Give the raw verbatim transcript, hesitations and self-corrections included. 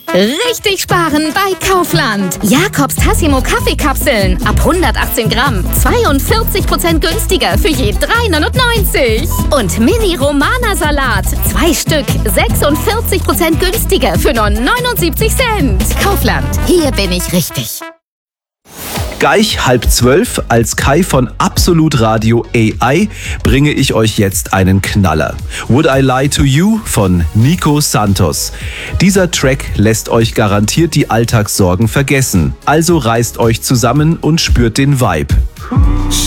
Richtig sparen bei Kaufland. Jakobs Tassimo Kaffeekapseln ab hundertachtzehn Gramm. zweiundvierzig Prozent günstiger für je drei neunundneunzig. Und Mini Romana Salat. Zwei Stück. sechsundvierzig Prozent günstiger für nur neunundsiebzig Cent. Kaufland. Hier bin ich richtig. Gleich halb zwölf als Kai von Absolut Radio A I bringe ich euch jetzt einen Knaller. Would I Lie to You von Nico Santos. Dieser Track lässt euch garantiert die Alltagssorgen vergessen. Also reißt euch zusammen und spürt den Vibe.